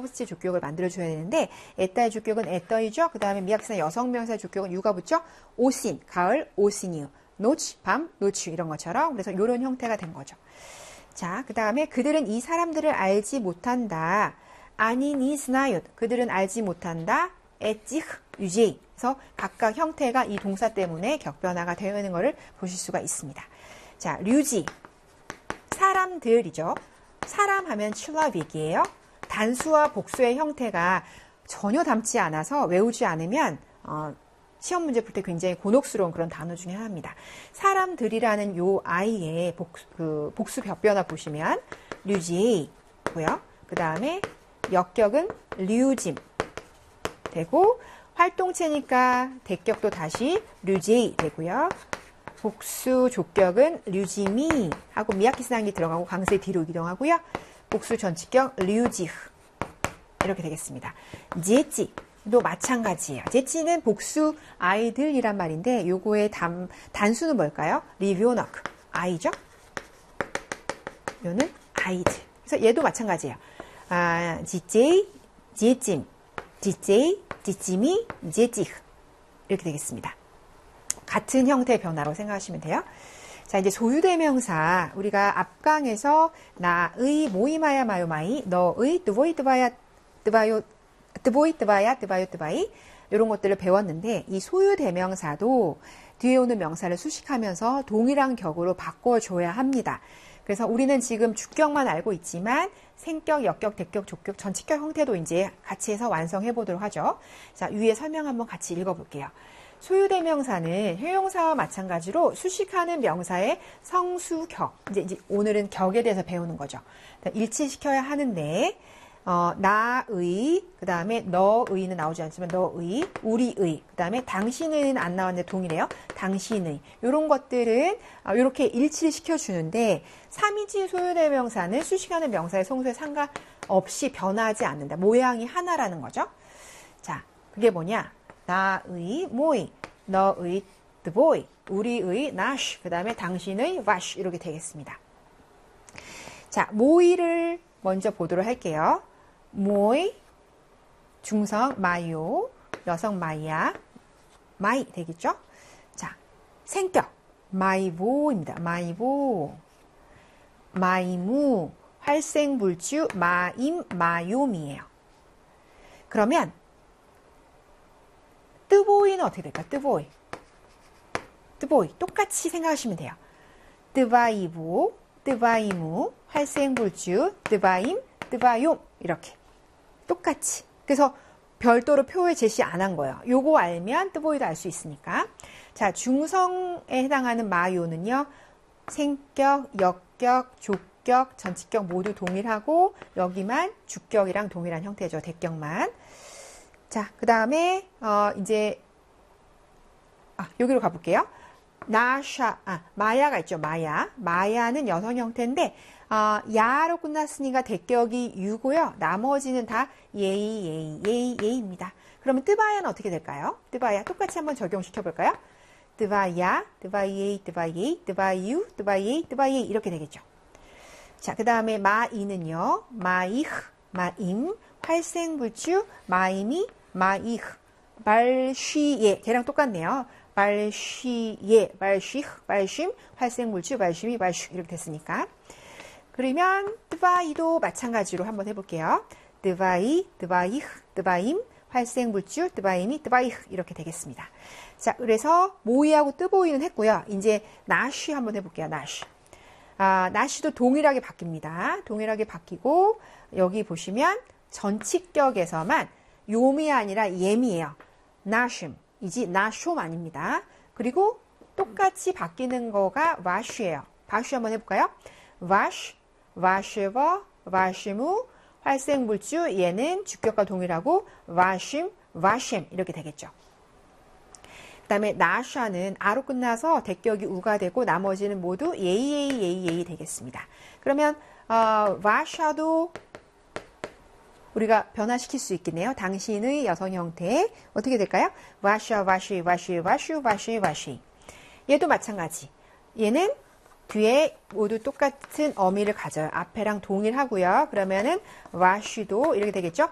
허브스의 주격을 만들어줘야 되는데 에따의 주격은 에떠이죠. 그 다음에 미약기사 여성명사의 주격은 유가 붙죠. 오신, 가을, 오신이유, 노치, 밤, 노치 이런 것처럼 그래서 이런 형태가 된 거죠. 자, 그 다음에 그들은 이 사람들을 알지 못한다. 아니니 스나윳 그들은 알지 못한다. 에찌흐 유제이 그래서 각각 형태가 이 동사 때문에 격변화가 되어 있는 것을 보실 수가 있습니다. 자, 류지 사람들이죠. 사람 하면 칠라빅이에요. 단수와 복수의 형태가 전혀 닮지 않아서 외우지 않으면 시험 문제 풀 때 굉장히 곤혹스러운 그런 단어 중에 하나입니다. 사람들이라는 요 아이의 복수 격변화 보시면 류지고요. 그 다음에 역격은 류짐 되고 활동체니까 대격도 다시 류제이 되고요. 복수 족격은 류지미 하고 미야키스랑이 들어가고 강세 뒤로 이동하고요. 복수 전치격 류지흐 이렇게 되겠습니다. 제찌도 마찬가지예요. 제찌는 복수 아이들이란 말인데 요거의 단수는 뭘까요? 리뷰너크 아이죠. 요는 아이들. 그래서 얘도 마찬가지예요. 지제이, 제찜, 지제이, 지찜이, 제찌흐 이렇게 되겠습니다. 같은 형태의 변화로 생각하시면 돼요. 자, 이제 소유대명사. 우리가 앞강에서 나의 모이마야 마요마이, 너의 뜨보이 뜨바야 뜨바요, 뜨보이 뜨바야 뜨바요 뜨바이 이런 것들을 배웠는데 이 소유대명사도 뒤에 오는 명사를 수식하면서 동일한 격으로 바꿔줘야 합니다. 그래서 우리는 지금 주격만 알고 있지만 생격, 역격, 대격, 족격, 전치격 형태도 이제 같이 해서 완성해 보도록 하죠. 자, 위에 설명 한번 같이 읽어볼게요. 소유대명사는 형용사와 마찬가지로 수식하는 명사의 성수격. 이제 오늘은 격에 대해서 배우는 거죠. 일치시켜야 하는데, 나의, 그 다음에 너의는 나오지 않지만 너의, 우리의, 그 다음에 당신은 안 나왔는데 동일해요. 당신의. 이런 것들은 이렇게 일치를 시켜주는데, 3인칭 소유대명사는 수식하는 명사의 성수에 상관없이 변하지 않는다. 모양이 하나라는 거죠. 자, 그게 뭐냐? 나의 모이, 너의 드보이, 우리의 나쉬, 그 다음에 당신의 와쉬 이렇게 되겠습니다. 자, 모이를 먼저 보도록 할게요. 모이, 중성 마요, 여성 마이야, 마이 되겠죠? 자, 생격 마이보입니다. 마이보, 마이무, 활생불주 마임, 마요미예요. 그러면 뜨보이는 어떻게 될까? 뜨보이. 뜨보이. 똑같이 생각하시면 돼요. 뜨바이보, 뜨바이무, 활생불주, 뜨바임, 뜨바용. 이렇게. 똑같이. 그래서 별도로 표에 제시 안 한 거예요. 요거 알면 뜨보이도 알 수 있으니까. 자, 중성에 해당하는 마요는요. 생격, 역격, 족격, 전치격 모두 동일하고 여기만 주격이랑 동일한 형태죠. 대격만. 자, 그 다음에, 여기로 가볼게요. 마야가 있죠, 마야. 마야는 여성 형태인데, 야로 끝났으니까 대격이 유고요. 나머지는 다 예이입니다. 그러면 뜨바야는 어떻게 될까요? 뜨바야, 똑같이 한번 적용시켜볼까요? 뜨바야, 뜨바예이, 뜨바예이, 뜨바유, 뜨바예이, 뜨바예이, 이렇게 되겠죠. 자, 그 다음에 마이는요, 마이흐, 마임, 활생불주, 마임이, 마이흐, 발쉬예, 걔랑 똑같네요. 발쉬예, 발쉬흐, 발쉼, 활생불주, 발쉼이, 발쉬 이렇게 됐으니까. 그러면 뜨바이도 마찬가지로 한번 해볼게요. 뜨바이, 뜨바이흐, 뜨바임, 활생불주, 뜨바임이, 뜨바이흐 이렇게 되겠습니다. 자, 그래서 모이하고 뜨보이는 했고요. 이제 나쉬 한번 해볼게요. 나쉬. 나쉬도 동일하게 바뀝니다. 동일하게 바뀌고 여기 보시면 전치격에서만 요미 아니라 예미예요. 나쉼이지 나쇼 아닙니다. 그리고 똑같이 바뀌는 거가 와쉬예요. 바쉬 한번 해볼까요? 와쉬, 와쉬버, 와쉬무, 활생불주 얘는 주격과 동일하고 와쉼, 와쉼 이렇게 되겠죠. 그 다음에 나샤는 아로 끝나서 대격이 우가 되고 나머지는 모두 예이 되겠습니다. 그러면 와샤도 우리가 변화시킬 수 있겠네요. 당신의 여성 형태 어떻게 될까요? 와샤, 와쉬, 와쉬, 와슈, 와쉬, 와쉬. 얘도 마찬가지. 얘는 뒤에 모두 똑같은 어미를 가져요. 앞에랑 동일하고요. 그러면은 와쉬도 이렇게 되겠죠?